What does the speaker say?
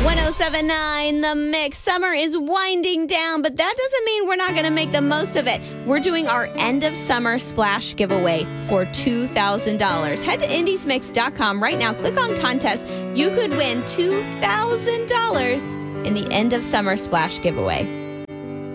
1079 The Mix. Summer is winding down, but that doesn't mean we're not going to make the most of it. We're doing our end of summer splash giveaway for $2,000. Head to indiesmix.com right now. Click on contest. You could win $2,000 in the end of summer splash giveaway.